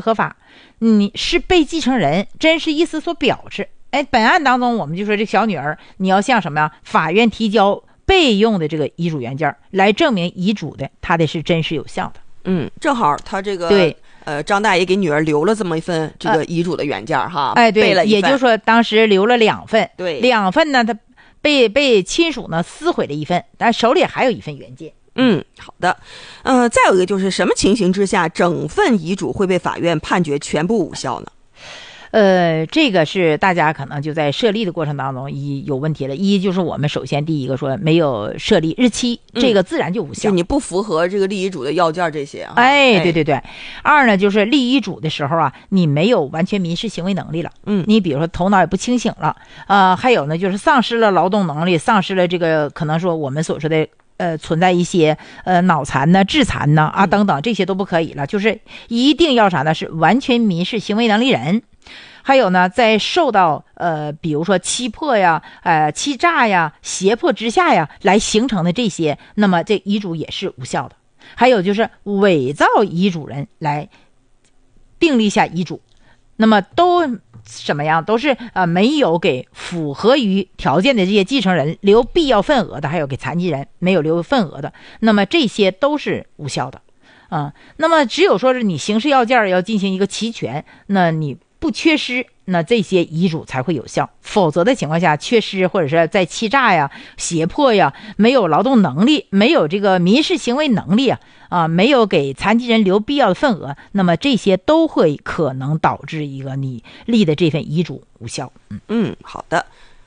合法，你是被继承人真实意思所表示。本案当中我们就说这小女儿你要向什么呀？法院提交备用的这个遗嘱原件来证明遗嘱的它的是真实有效的。 正好他这个对张大爷给女儿留了这么一份这个遗嘱的原件哈， 对，也就是说当时留了2份， 对 ，2份呢他被亲属呢撕毁了1份，但手里还有1份原件。 好的。再有一个就是什么情形之下整份遗嘱会被法院判决全部无效呢？ 这个是大家可能就在设立的过程当中有问题了。一就是我们首先第一个说没有设立日期，这个自然就无效， 就你不符合这个立遗嘱的要件这些。 对对对。2呢就是立遗嘱的时候啊，你没有完全民事行为能力了，你比如说头脑也不清醒了，还有呢就是丧失了劳动能力，丧失了这个可能说我们所说的存在一些脑残呢、致残呢等等，这些都不可以了，就是一定要啥呢？是完全民事行为能力人。还有呢，在受到比如说欺迫呀、欺诈呀、胁迫之下呀来形成的这些，那么这遗嘱也是无效的。还有就是伪造遗嘱人来订立下遗嘱，那么都什么样？都是没有给符合于条件的这些继承人留必要份额的，还有给残疾人没有留份额的，那么这些都是无效的。那么只有说是你刑事要件要进行一个齐全，那你不缺失，那这些遗嘱才会有效。否则的情况下，缺失或者是在欺诈呀、胁迫呀，没有劳动能力，没有这个民事行为能力没有给残疾人留必要的份额，那么这些都会可能导致一个你立的这份遗嘱无效。 好的。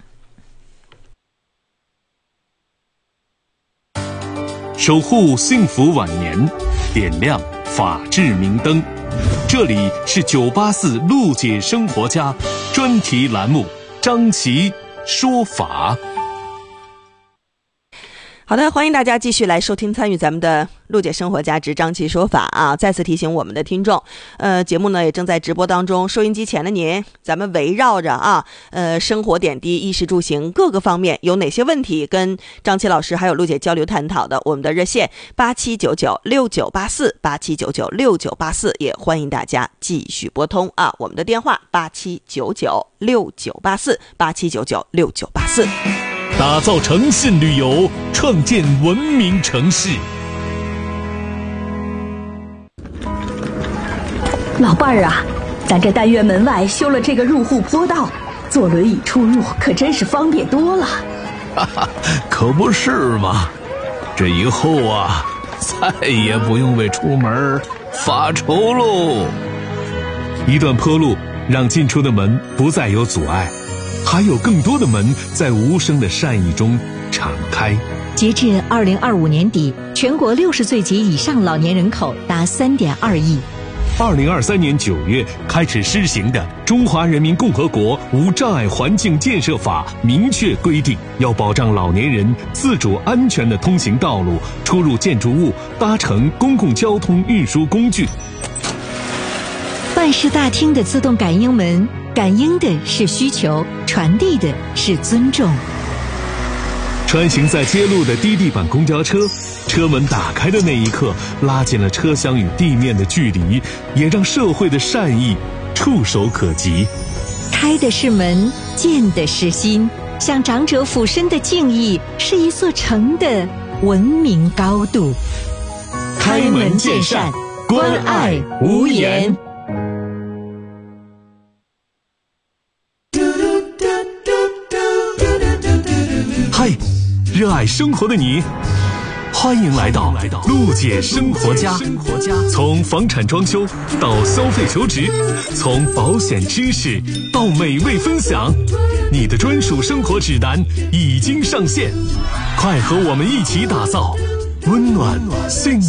守护幸福晚年，点亮法治明灯。这里是984陆姐生活家专题栏目，张琪说法。 好的，欢迎大家继续来收听参与咱们的陆姐生活家之张琪说法啊！再次提醒我们的听众，节目呢也正在直播当中，收音机前的您，咱们围绕着生活点滴、衣食住行各个方面有哪些问题跟张琪老师还有陆姐交流探讨的，我们的热线8799698487996984，也欢迎大家继续拨通啊！我们的电话8799698487996984。 打造诚信旅游，创建文明城市。 老伴儿啊，咱这单元门外修了这个入户坡道，坐轮椅出入可真是方便多了。 可不是嘛，这以后啊，再也不用为出门发愁喽。 一段坡路让进出的门不再有阻碍，还有更多的门在无声的善意中敞开。 截至2025年底，全国60岁及以上老年人口达3.2亿。 2023年9月开始施行的《中华人民共和国无障碍环境建设法》明确规定，要保障老年人自主安全的通行道路、出入建筑物、搭乘公共交通运输工具。 办事大厅的自动感应门，感应的是需求，传递的是尊重。 穿行在街路的低地板公交车，车门打开的那一刻，拉近了车厢与地面的距离，也让社会的善意触手可及。 开的是门，见的是心，向长者俯身的敬意，是一座城的文明高度。 开门见山，关爱无言。嗨，热爱生活的你，欢迎来到陆姐生活家。从房产装修到消费求职，从保险知识到美味分享，你的专属生活指南已经上线，快和我们一起打造温暖幸